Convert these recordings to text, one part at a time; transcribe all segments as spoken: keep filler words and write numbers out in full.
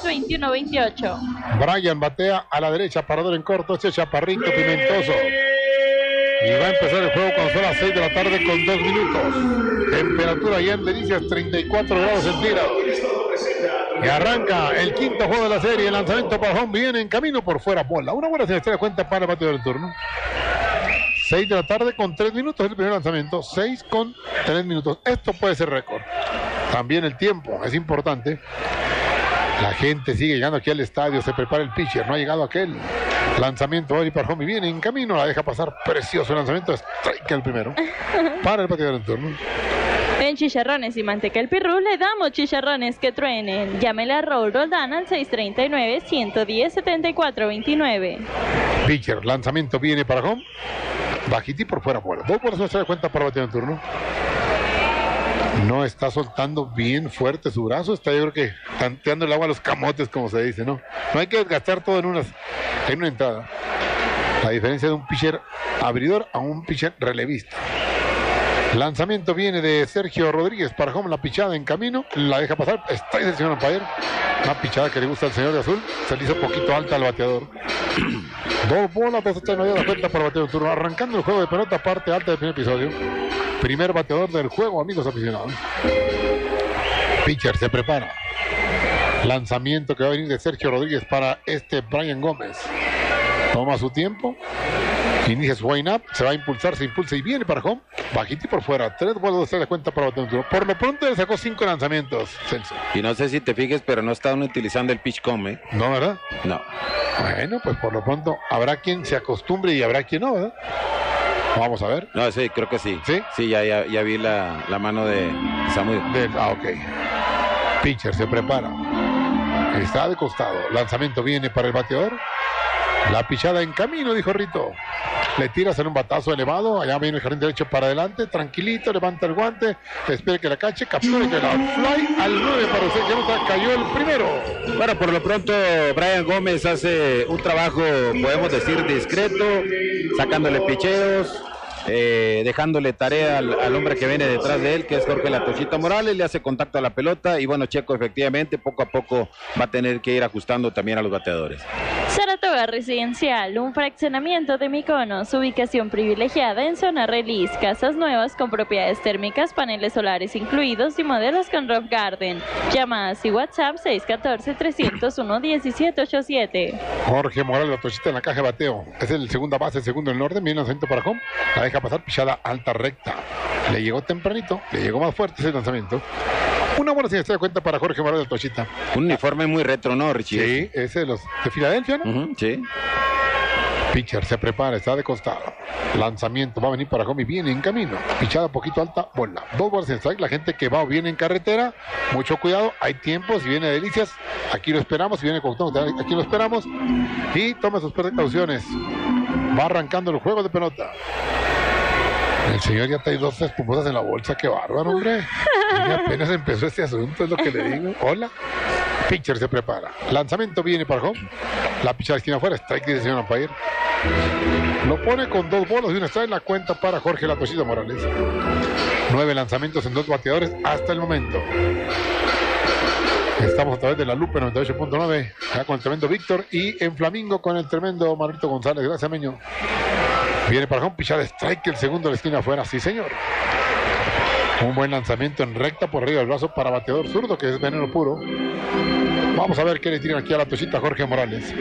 tres, veintiuno, veintiocho. Brian batea a la derecha, parador en corto, ese chaparrito pimentoso. Y va a empezar el juego cuando son las seis de la tarde con dos minutos. Temperatura ya en Delicias, treinta y cuatro grados centígrados. Y arranca el quinto juego de la serie. El lanzamiento para home viene en camino por fuera. Bola. Una buena señal de cuenta para el bateador del turno. seis de la tarde con tres minutos el primer lanzamiento. seis con tres minutos. Esto puede ser récord. También el tiempo es importante. La gente sigue llegando aquí al estadio. Se prepara el pitcher. No ha llegado aquel. Lanzamiento hoy para home viene en camino. La deja pasar. Precioso lanzamiento. Strike el primero. Para el bateador del turno. En Chicharrones y Manteca el Pirru le damos chicharrones que truenen. Llámele a Raúl Roldán al seis tres nueve, uno uno cero, siete cuatro dos nueve. Pitcher, lanzamiento viene para home. Bajiti por fuera, fuera. Dos por eso se da cuenta para batear en turno. No está soltando bien fuerte su brazo. Está, yo creo que tanteando el agua a los camotes, como se dice, ¿no? No hay que desgastar todo en, unas, en una entrada. La diferencia de un pitcher abridor a un pitcher relevista. Lanzamiento viene de Sergio Rodríguez para home, la pichada en camino, la deja pasar, está ahí el señor umpire, una pichada que le gusta al señor de azul, se le hizo poquito alta al bateador. Dos bolas, dos no dio la cuenta para el bateador turno, arrancando el juego de pelota, parte alta del primer episodio. Primer bateador del juego, amigos aficionados. Pitcher se prepara. Lanzamiento que va a venir de Sergio Rodríguez para este Brian Gómez. Toma su tiempo. Inicia su wind up, se va a impulsar, se impulsa y viene para home. Bajito y por fuera. Tres vueltas se da cuenta para batear un turno. Por lo pronto le sacó cinco lanzamientos, Celso. Y no sé si te fijes, pero no están utilizando el pitch com, ¿eh? No, ¿verdad? No. Bueno, pues por lo pronto habrá quien se acostumbre y habrá quien no, ¿verdad? Vamos a ver. No, sí, creo que sí. ¿Sí? Sí, ya, ya, ya vi la, la mano de Samuel. De, ah, ok. Pitcher se prepara. Está de costado. Lanzamiento viene para el bateador. La pichada en camino, dijo Rito. Le tiras en un batazo elevado. Allá viene el jardín derecho para adelante. Tranquilito, levanta el guante. Espera que la cache. Captura que la fly al nueve para usted. Ya no cayó el primero. Bueno, por lo pronto, Brian Gómez hace un trabajo, podemos decir, discreto. Sacándole picheos. Eh, dejándole tarea al, al hombre que viene detrás de él, que es Jorge La Tochita Morales, le hace contacto a la pelota y bueno, Checo efectivamente poco a poco va a tener que ir ajustando también a los bateadores. Saratoga Residencial, un fraccionamiento de Mykonos, ubicación privilegiada en zona release, casas nuevas con propiedades térmicas, paneles solares incluidos y modelos con roof garden. Llamadas y WhatsApp seis uno cuatro, tres cero uno, uno siete ocho siete. Jorge Morales, La Tochita en la caja de bateo, es el segunda base, el segundo en el orden, viene lanzamiento para home, la deja pasar, pichada alta recta, le llegó tempranito, le llegó más fuerte ese lanzamiento. Una buena señal de cuenta para Jorge Morales, La Tochita. Un uniforme muy retro, ¿no, Richie? Sí, ese de los de Filadelfia, ¿no? Uh-huh, sí. Pitcher se prepara, está de costado. Lanzamiento va a venir para home y viene en camino. Pichada poquito alta, bola. Dos bolas en strike. La gente que va o viene en carretera, mucho cuidado. Hay tiempo, si viene Delicias, aquí lo esperamos. Si viene Cuauhtémoc, aquí lo esperamos. Y toma sus precauciones. Va arrancando el juego de pelota. El señor ya trae dos espumosas en la bolsa. Qué bárbaro, hombre. Y apenas empezó este asunto, es lo que le digo. Hola. Pitcher se prepara. Lanzamiento viene para home. La pichada de esquina afuera. Strike dice el señor umpire. Lo pone con dos bolas y una strike en la cuenta para Jorge La Tochita Morales. Nueve lanzamientos en dos bateadores hasta el momento. Estamos a través de la Lupe noventa y ocho punto nueve. Acá con el tremendo Víctor y en Flamingo con el tremendo Manolito González. Gracias, Meño. Viene para home, pichada de strike, el segundo de la esquina afuera. Sí, señor. Un buen lanzamiento en recta por arriba del brazo para bateador zurdo, que es veneno puro. Vamos a ver qué le tiran aquí a La Tochita Jorge Morales.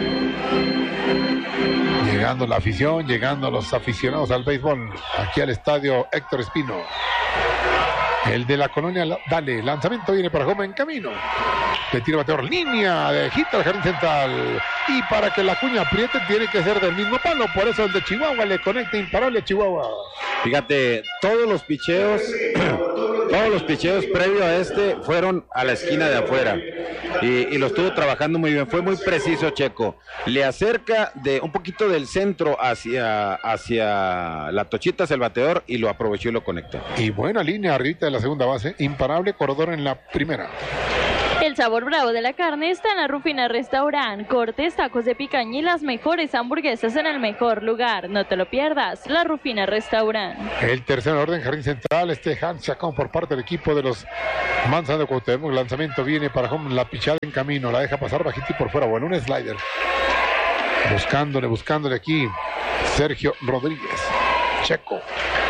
Llegando la afición, llegando los aficionados al béisbol. Aquí al estadio Héctor Espino. El de la colonia, dale, lanzamiento viene para home en camino. Le tira bateador, línea de hit al jardín central. Y para que la cuña apriete tiene que ser del mismo palo. Por eso el de Chihuahua le conecta imparable a Chihuahua. Fíjate, todos los picheos, todos los picheos previos a este fueron a la esquina de afuera. Y, y lo estuvo trabajando muy bien, fue muy preciso Checo. Le acerca de un poquito del centro hacia, hacia La Tochita, hacia el bateador, y lo aprovechó y lo conectó. Y buena línea arriba de la segunda base, imparable corredor en la primera. El sabor bravo de la carne está en la Rufina Restaurant. Cortes, tacos de picaña y las mejores hamburguesas en el mejor lugar. No te lo pierdas, la Rufina Restaurant. El tercer orden, jardín central, este Hans Chacón por parte del equipo de los Manzanos de Cuauhtémoc. El lanzamiento viene para home, la pichada en camino, la deja pasar bajito y por fuera. Bueno, un slider. Buscándole, buscándole aquí Sergio Rodríguez. Checo.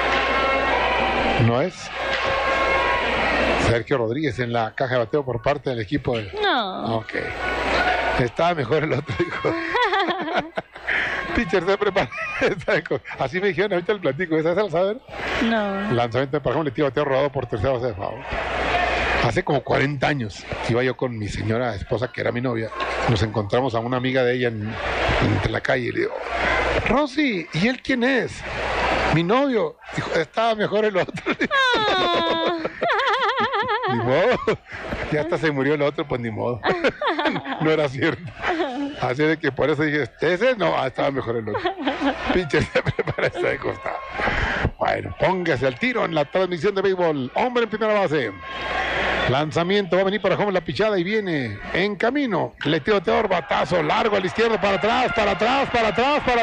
No es Sergio Rodríguez en la caja de bateo por parte del equipo de... No. Ok. Estaba mejor el otro, dijo. Pitcher se prepara. Así me dijeron ahorita el platico. ¿Esa se la saben? No. Lanzamiento de Parjón, le tiro bateo rodado por tercera base de foul. Hace como cuarenta años iba yo con mi señora esposa, que era mi novia. Nos encontramos a una amiga de ella en, en la calle y le digo, Rosy, ¿y él quién es? Mi novio. Dijo, estaba mejor el otro. Ah. Ni modo. Ya hasta se murió el otro, pues ni modo. No era cierto. Así de que por eso dije, ese no, ah, estaba mejor el otro. Pinche se prepara esta de costado. Bueno, póngase al tiro en la transmisión de béisbol. Hombre en primera base. Lanzamiento, va a venir para home la pichada y viene en camino. Le tiro teor, batazo largo a la izquierda, para atrás, para atrás, para atrás, para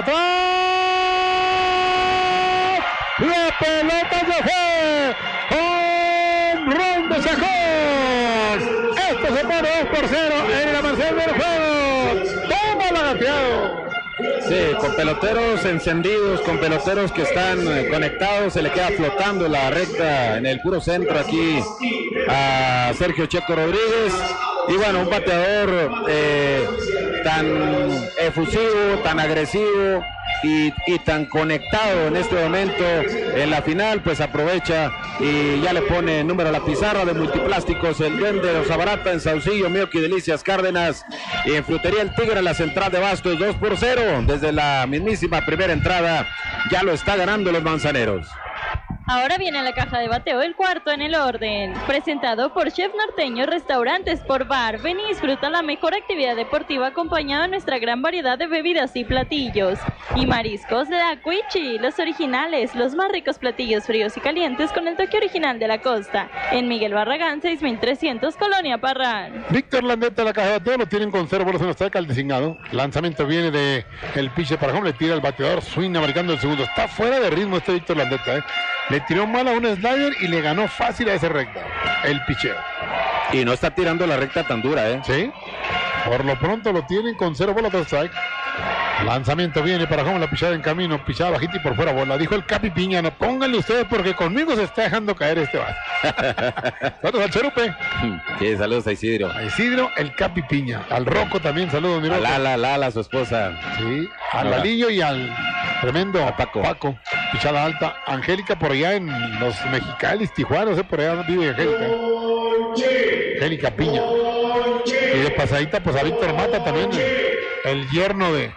atrás. La pelota se fue. ¡Home run de Sajos! Esto se pone dos por cero en la Merced del juego. ¡Toma la gateado! Sí, con peloteros encendidos, con peloteros que están eh, conectados, se le queda flotando la recta en el puro centro aquí a Sergio Checo Rodríguez. Y bueno, un bateador eh, tan efusivo, tan agresivo y, y tan conectado en este momento en la final, pues aprovecha y ya le pone número a la pizarra de Multiplásticos El Duende, los abarata en Saucillo, Mioqui, Delicias, Cárdenas, y en Frutería El Tigre, la central de Bastos, dos por cero, desde la mismísima primera entrada, ya lo está ganando los manzaneros. Ahora viene a la caja de bateo el cuarto en el orden, presentado por Chef Norteño Restaurantes por Bar. Ven y disfruta la mejor actividad deportiva acompañada de nuestra gran variedad de bebidas y platillos. Y mariscos de Acuichi, los originales, los más ricos platillos fríos y calientes con el toque original de la costa. En Miguel Barragán, seis mil trescientos, Colonia Parral. Víctor Landeta, la caja de bateo, lo tienen con cero bolas en los el designado. Lanzamiento viene de el pitcher para home, le tira el bateador, swing marcando el segundo. Está fuera de ritmo este Víctor Landeta, ¿eh? Le tiró mal a un slider y le ganó fácil a ese recta, el picheo. Y no está tirando la recta tan dura, ¿eh? Sí. Por lo pronto lo tienen con cero bolas de strike. Lanzamiento viene para home, la pichada en camino, pichada bajita y por fuera bola. Dijo el Capi Piña, no pónganle ustedes porque conmigo se está dejando caer este vaso. Saludos al Cherupe. Sí, saludos a Isidro. A Isidro, el Capi Piña. Al Rocco también, saludos. Mi a Lala, Lala, su esposa. Sí, al Lalillo y al tremendo a Paco. Paco. Pichada alta. Angélica por allá en los Mexicalis, Tijuana, no sé, por allá vive Angélica. Angélica Piña. Y de pasadita, pues a Víctor Mata también, el, el yerno de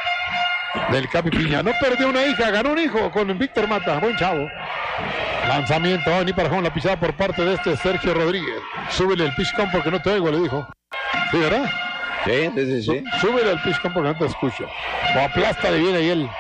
del Capi Piña. No perdió una hija, ganó un hijo con Víctor Mata, buen chavo. Lanzamiento, va a venir para home la pisada por parte de este Sergio Rodríguez. Súbele el pitch count porque no te oigo, le dijo. ¿Sí, verdad? Sí, sí, sí. Súbele el pitch count porque no te escucho. O aplástale bien ahí el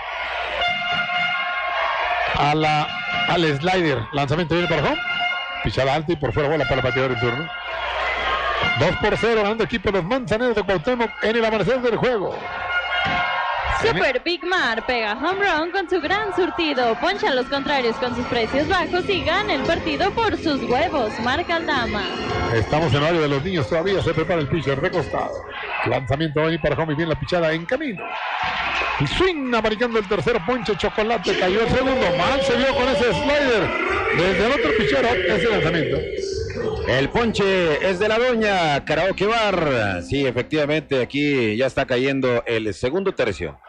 a la, al slider. Lanzamiento viene para home. Pisada alta y por fuera bola para el bateador en turno. dos por cero ganando equipo de los Manzaneros de Cuauhtémoc en el amanecer del juego. Super Big Mar pega home run con su gran surtido, poncha a los contrarios con sus precios bajos y gana el partido por sus huevos. Marca Aldama. Estamos en horario de los niños, todavía se prepara el pitcher recostado. Lanzamiento va a venir para home y viene la pichada en camino. Y swing amarillando el tercero, ponche chocolate, cayó el segundo, mal se vio con ese slider. Desde el otro pichero, ese lanzamiento. El ponche es de la doña Karaoke Bar. Sí, efectivamente, aquí ya está cayendo el segundo tercio.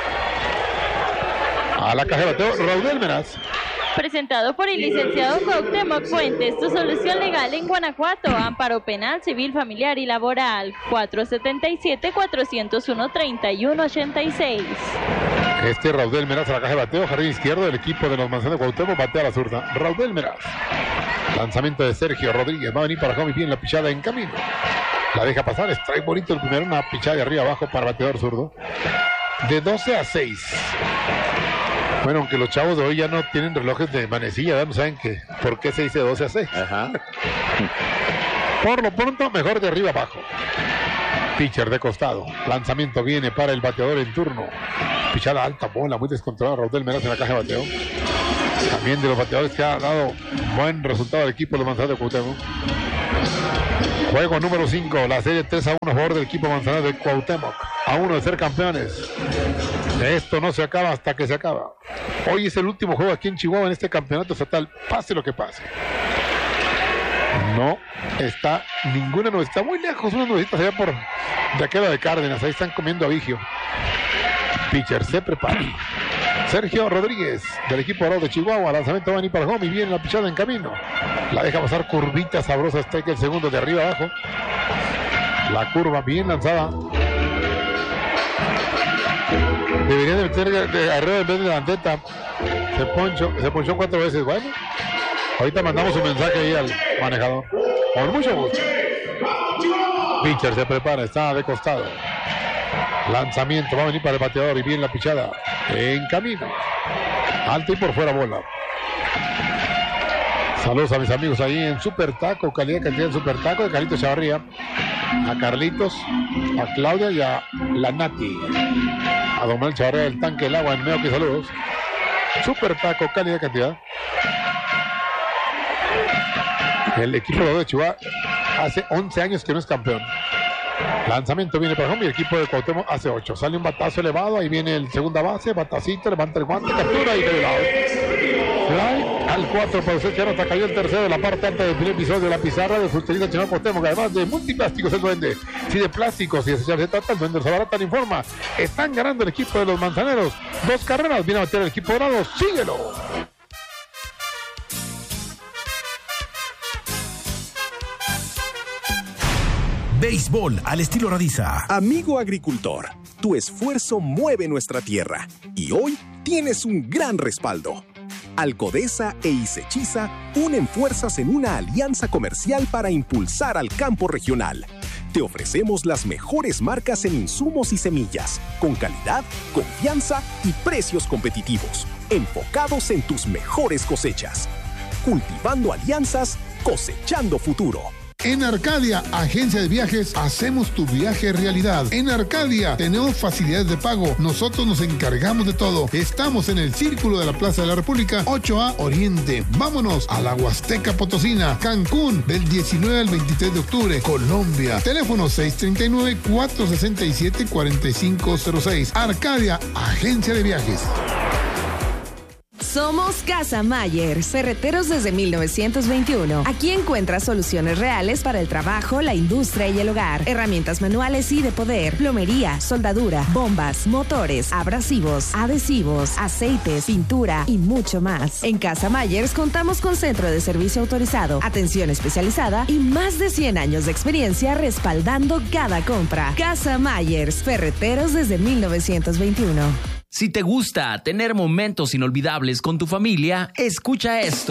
A la caja de bateo, Raúl Meraz. Presentado por el licenciado Cuauhtémoc Fuentes, tu solución legal en Guanajuato, amparo penal, civil, familiar y laboral, cuatro siete siete, cuatro cero uno, tres uno ocho seis. Este Raúl Meraz a la caja de bateo, jardín izquierdo del equipo de los Manzaneros de Cuauhtémoc, batea a la zurda. Raúl Meraz. Lanzamiento de Sergio Rodríguez, va a venir para home y viene la pichada en camino. La deja pasar, strike bonito el primero, una pichada de arriba abajo para bateador zurdo. De doce a seis. Bueno, aunque los chavos de hoy ya no tienen relojes de manecilla, ¿no saben que por qué se dice doce a seis? Ajá. Por lo pronto, mejor de arriba abajo. Pitcher de costado. Lanzamiento viene para el bateador en turno. Pichada alta, bola, muy descontrolada. Raúl Meraz en la caja de bateo. También de los bateadores que ha dado buen resultado al equipo de los Manzanares de Cuauhtémoc. Juego número cinco, la serie tres a uno a favor del equipo Manzanares de Cuauhtémoc. A uno de ser campeones. Esto no se acaba hasta que se acaba. Hoy es el último juego aquí en Chihuahua en este campeonato estatal. Pase lo que pase. No está ninguna nube. Está muy lejos unas nubecitas allá por de aquella de Cárdenas. Ahí están comiendo a Vigio. Pitcher se prepara. Sergio Rodríguez del equipo dorado de Chihuahua. Lanzamiento va a venir para home y viene la pichada en camino. La deja pasar curvita sabrosa. Está que el segundo de arriba abajo. La curva bien lanzada. Debería de meter de arriba en vez de la anteta. Se ponchó, se ponchó cuatro veces. Bueno, ahorita mandamos un mensaje ahí al manejador. Con mucho gusto. Pitcher se prepara, está de costado. Lanzamiento, va a venir para el bateador y viene la pichada. En camino. Alto y por fuera bola. Saludos a mis amigos ahí en Super Taco, calidad cantidad en Super Taco de Carlitos Chavarría. A Carlitos, a Claudia y a la Nati. A Don Manuel Chavarría del Tanque del Agua en Meo, que saludos. Super Taco, calidad cantidad. El equipo de Chihuahua hace once años que no es campeón. Lanzamiento viene para home y el equipo de Cuauhtémoc hace ocho. Sale un batazo elevado, ahí viene el segunda base, batacito, levanta el guante, captura y de lado. Fly al cuatro para usted, que ahora cayó el tercero de la parte alta del primer episodio de la pizarra de Frutería Nacional Cuauhtémoc. Además de multiplásticos el duende. Si de plásticos y de sellar se trata, el duende Zabarata informa. Están ganando el equipo de los manzaneros. Dos carreras, viene a bater el equipo dorado. Síguelo. Béisbol al estilo Radiza. Amigo agricultor, tu esfuerzo mueve nuestra tierra y hoy tienes un gran respaldo. Alcodesa e Isechiza unen fuerzas en una alianza comercial para impulsar al campo regional. Te ofrecemos las mejores marcas en insumos y semillas, con calidad, confianza y precios competitivos, enfocados en tus mejores cosechas. Cultivando alianzas, cosechando futuro. En Arcadia, agencia de viajes, hacemos tu viaje realidad. En Arcadia tenemos facilidades de pago. Nosotros nos encargamos de todo. Estamos en el Círculo de la Plaza de la República, ocho A Oriente. Vámonos a la Huasteca Potosina, Cancún, del diecinueve al veintitrés de octubre. Colombia, teléfono seis tres nueve, cuatro seis siete, cuatro cinco cero seis. Arcadia, agencia de viajes. Somos Casa Mayer, ferreteros desde mil novecientos veintiuno. Aquí encuentras soluciones reales para el trabajo, la industria y el hogar. Herramientas manuales y de poder, plomería, soldadura, bombas, motores, abrasivos, adhesivos, aceites, pintura y mucho más. En Casa Mayer contamos con centro de servicio autorizado, atención especializada y más de cien años de experiencia respaldando cada compra. Casa Mayer, ferreteros desde mil novecientos veintiuno. Si te gusta tener momentos inolvidables con tu familia, escucha esto.